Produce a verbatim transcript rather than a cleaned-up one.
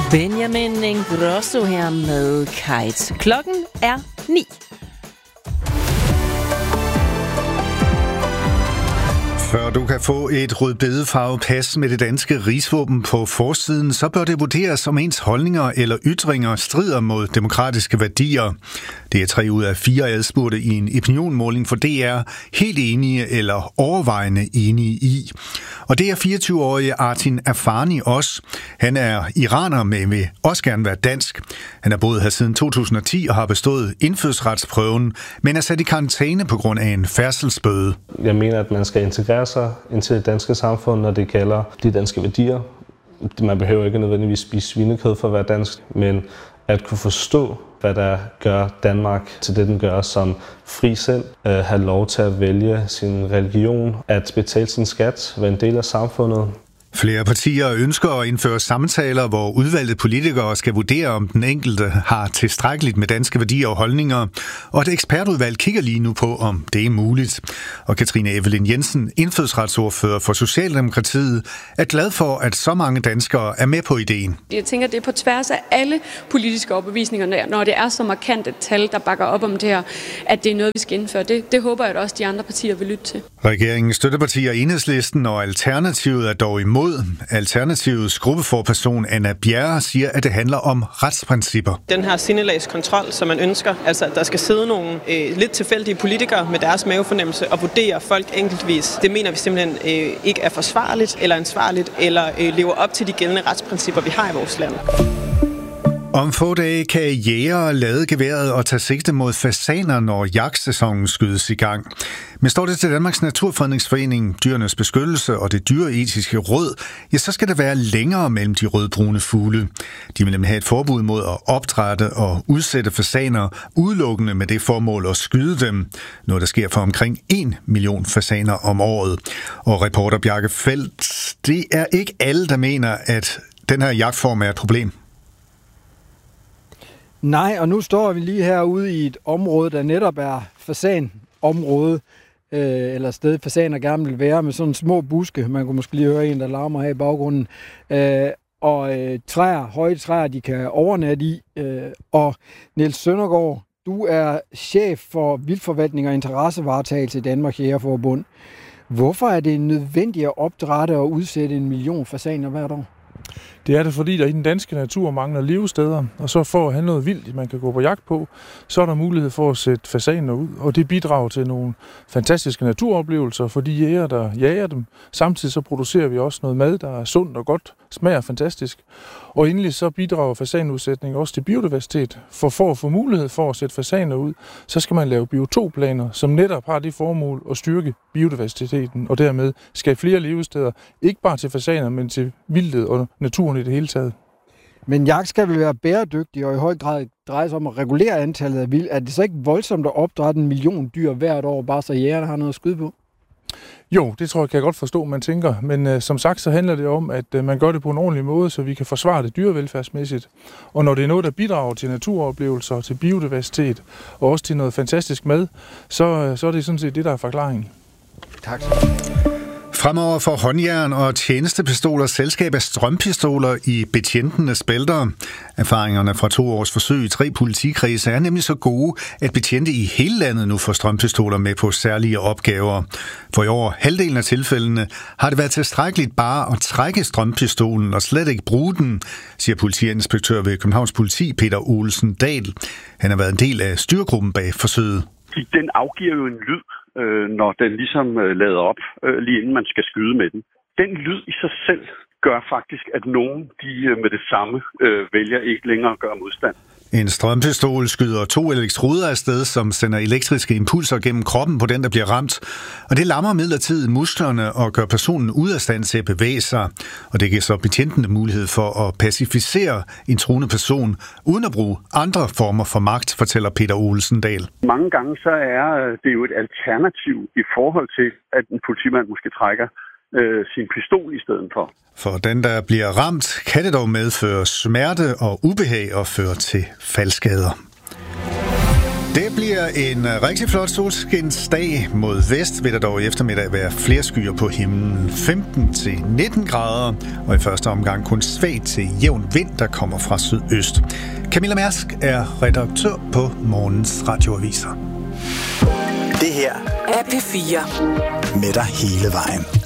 Benjamin Ingrosso her med Kite. Klokken er ni. Før du kan få et rødbedefarvet pas med det danske rigsvåben på forsiden, så bør det vurderes, om ens holdninger eller ytringer strider mod demokratiske værdier. Det er tre ud af fire adspurgte i en opinionmåling for D R helt enige eller overvejende enige i. Og det er fireogtyve-årige Artin Afani også. Han er iraner, men vil også gerne være dansk. Han har boet her siden to tusind og ti og har bestået indfødsretsprøven, men er sat i karantæne på grund af en færdselsbøde. Jeg mener, at man skal integrere sig ind til det danske samfund, når det kalder de danske værdier. Man behøver ikke nødvendigvis spise svinekød for at være dansk, men at kunne forstå, hvad der gør Danmark til det, den gør som fri selv, øh, have lov til at vælge sin religion, at betale sin skat, være en del af samfundet. Flere partier ønsker at indføre samtaler, hvor udvalgte politikere skal vurdere, om den enkelte har tilstrækkeligt med danske værdier og holdninger. Og et ekspertudvalg kigger lige nu på, om det er muligt. Og Katrine Evelyn Jensen, indfødsretsordfører for Socialdemokratiet, er glad for, at så mange danskere er med på ideen. Jeg tænker, det er på tværs af alle politiske overbevisninger, når det er så markant et tal, der bakker op om det her, at det er noget, vi skal indføre. Det, det håber jeg, at også de andre partier vil lytte til. Regeringens støttepartier Enhedslisten og Alternativet er dog imod. Alternativets gruppeforperson Anna Bjerre siger, at det handler om retsprincipper. Den her sindelagskontrol, som man ønsker, altså at der skal sidde nogle øh, lidt tilfældige politikere med deres mavefornemmelse og vurdere folk enkeltvis, det mener vi simpelthen øh, ikke er forsvarligt eller ansvarligt eller øh, lever op til de gældende retsprincipper, vi har i vores land. Om få dage kan jægere lade geværet og tage sigte mod fasaner, når jagtsæsonen skydes i gang. Men står det til Danmarks Naturfredningsforening, Dyrenes Beskyttelse og det Dyreetiske Råd, ja, så skal der være længere mellem de rødbrune fugle. De vil nemlig have et forbud mod at opdrætte og udsætte fasaner udelukkende med det formål at skyde dem. Noget, der sker for omkring en million fasaner om året. Og reporter Bjarke Feldt, det er ikke alle, der mener, at den her jagtform er et problem. Nej, og nu står vi lige herude i et område, der netop er fasanområde, øh, eller sted fasaner gerne vil være, med sådan små buske. Man kunne måske lige høre en, der larmer her i baggrunden. Øh, og øh, træer, høje træer, de kan overnatte i. Øh, og Niels Søndergaard, du er chef for vildforvaltning og interessevaretagelse i Danmarks Jægerforbund. Hvorfor er det nødvendigt at opdrætte og udsætte en million fasaner hvert år? Det er det, fordi der i den danske natur mangler levesteder, og så for at have noget vildt, man kan gå på jagt på, så er der mulighed for at sætte fasaner ud, og det bidrager til nogle fantastiske naturoplevelser for de jæger, der jager dem. Samtidig så producerer vi også noget mad, der er sundt og godt, smager fantastisk. Og endelig så bidrager fasanudsætning også til biodiversitet, for for at få mulighed for at sætte fasaner ud, så skal man lave biotopplaner, som netop har det formål at styrke biodiversiteten, og dermed skabe flere levesteder, ikke bare til fasaner, men til vildtet og naturen i det hele taget. Men jagt skal vel være bæredygtig og i høj grad dreje sig om at regulere antallet af vild. Er det så ikke voldsomt at opdrætte en million dyr hvert år, bare så jægerne har noget at skyde på? Jo, det tror jeg, kan jeg godt forstå, man tænker. Men øh, som sagt, så handler det om, at øh, man gør det på en ordentlig måde, så vi kan forsvare det dyrevelfærdsmæssigt. Og når det er noget, der bidrager til naturoplevelser, til biodiversitet og også til noget fantastisk mad, så, øh, så er det sådan set det, der er forklaringen. Tak. Fremover får håndjern og tjenestepistoler selskab af strømpistoler i betjentenes bælter. Erfaringerne fra to års forsøg i tre politikredse er nemlig så gode, at betjente i hele landet nu får strømpistoler med på særlige opgaver. For i over halvdelen af tilfældene har det været tilstrækkeligt bare at trække strømpistolen og slet ikke bruge den, siger politiinspektør ved Københavns Politi Peter Olsen Dahl. Han har været en del af styregruppen bag forsøget. Den afgiver jo en lyd, når den ligesom lader op, lige inden man skal skyde med den. Den lyd i sig selv gør faktisk, at nogen de med det samme øh, vælger ikke længere at gøre modstand. En strømpistol skyder to elektroder afsted, som sender elektriske impulser gennem kroppen på den, der bliver ramt. Og det lammer midlertidigt musklerne og gør personen ude af stand til at bevæge sig. Og det giver så betjentene mulighed for at pacificere en truende person, uden at bruge andre former for magt, fortæller Peter Olsen Dahl. Mange gange så er det jo et alternativ i forhold til, at en politimand måske trækker øh, sin pistol i stedet for. For den, der bliver ramt, kan det dog medføre smerte og ubehag og føre til faldskader. Det bliver en rigtig flot solskinsdag. Mod vest vil der dog i eftermiddag være flere skyer på himlen. femten til nitten grader, og i første omgang kun svag til jævn vind, der kommer fra sydøst. Camilla Mærsk er redaktør på morgens radioaviser. Det her er P fire. Med dig hele vejen.